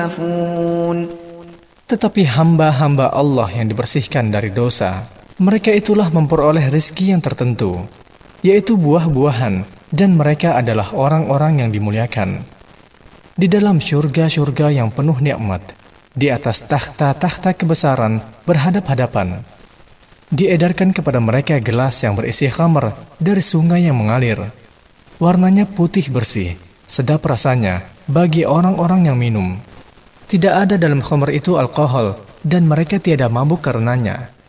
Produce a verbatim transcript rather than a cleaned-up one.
Tetapi hamba-hamba Allah yang dibersihkan dari dosa, mereka itulah memperoleh rezeki yang tertentu, yaitu buah-buahan, dan mereka adalah orang-orang yang dimuliakan. Di dalam syurga-syurga yang penuh nikmat, di atas takhta-takhta kebesaran berhadap-hadapan, diedarkan kepada mereka gelas yang berisi khamr dari sungai yang mengalir. Warnanya putih bersih, sedap rasanya bagi orang-orang yang minum. Tidak ada dalam khamr itu alkohol, dan mereka tiada mabuk karenanya.